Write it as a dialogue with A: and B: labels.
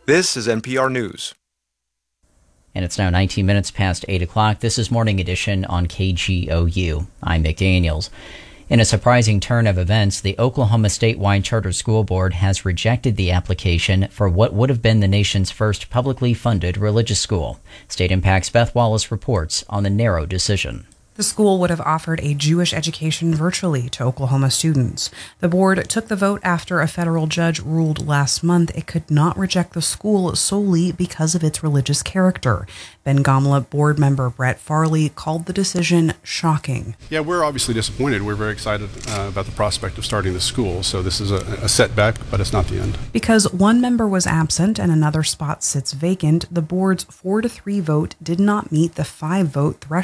A: This is NPR News.
B: And it's now 19 minutes past 8 o'clock. This is Morning Edition on KGOU. I'm Mick Daniels. In a surprising turn of events, the Oklahoma statewide charter school board has rejected the application for what would have been the nation's first publicly funded religious school. State Impact's Beth Wallace reports on the narrow decision.
C: The school would have offered a Jewish education virtually to Oklahoma students. The board took the vote after a federal judge ruled last month it could not reject the school solely because of its religious character. Ben Gamla board member Brett Farley called the decision shocking.
D: Yeah, we're obviously disappointed. We're very excited about the prospect of starting the school. So this is a setback, but it's not the end.
C: Because one member was absent and another spot sits vacant, the board's 4-3 vote did not meet the 5-vote threshold